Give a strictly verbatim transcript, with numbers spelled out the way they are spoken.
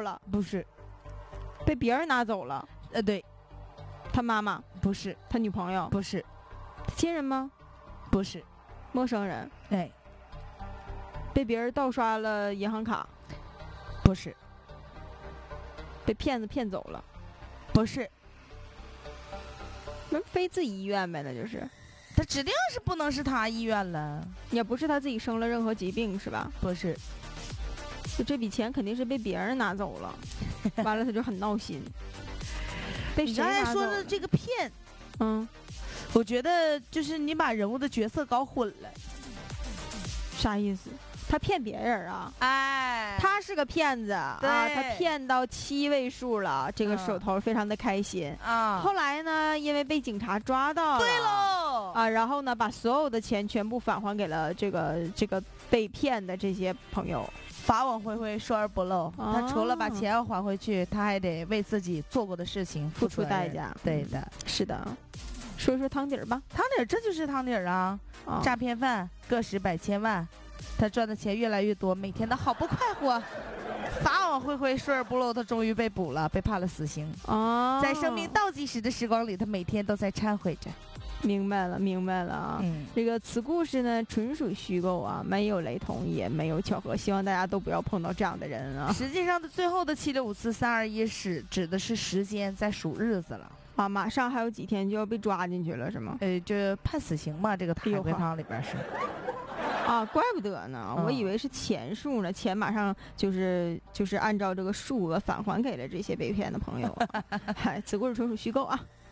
了， 不是， 被别人拿走了。 呃，对， 他妈妈不是， 他女朋友不是， 亲人吗？ 不是， 陌生人。 哎， 被别人盗刷了银行卡， 不是， 被骗子骗走了， 不是， 那非自己医院呗，那就是。 他指定是不能是他医院了， 也不是他自己生了任何疾病是吧？ 不是， 就这笔钱肯定是被别人拿走了，完了他就很闹心。被你刚谁拿走了？ 才说的这个骗， 嗯， 我觉得就是你把人物的角色搞混了。 啥意思？他骗别人啊？ 哎， 他是个骗子啊！他骗到七位数了，这个手头非常的开心啊。 后来呢，因为被警察抓到了， 对喽啊，然后呢，把所有的钱全部返还给了这个这个被骗的这些朋友。 法网恢恢，疏而不漏。 啊、 他除了把钱要还回去，他还得为自己做过的事情付出代价。 对的， 嗯、是的。说说汤底儿吧， 汤底儿这就是汤底儿啊！ 啊诈骗犯个十百千万，他赚的钱越来越多，每天都好不快活。法网恢恢，疏而不漏，他终于被捕了，被判了死刑。 哦， 在生命倒计时的时光里，他每天都在忏悔着。 明白了，明白了啊！ 嗯， 这个此故事呢，纯属虚构啊，没有雷同，也没有巧合，希望大家都不要碰到这样的人啊。 实际上的最后的七六五四三二一是指的是时间，在数日子了啊，马上还有几天就要被抓进去了，是吗？ 呃，就判死刑嘛，这个海龟汤里边是。 啊，怪不得呢， 嗯、 我以为是钱数呢，钱马上就是就是按照这个数额返还给了这些被骗的朋友、啊。嗨，此故事纯属虚构啊。